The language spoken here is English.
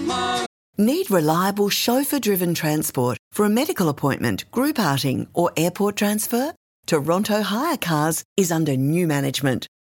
Need reliable chauffeur-driven transport for a medical appointment, group outing or airport transfer? Toronto Hire Cars is under new management.